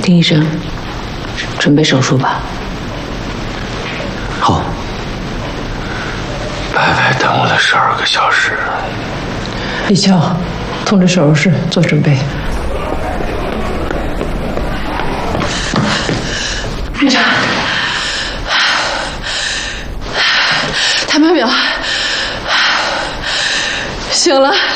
丁医生，准备手术吧。 好。 白白等我了12个小时。 李乔，通知手术室做准备。 院长，谈判表醒了。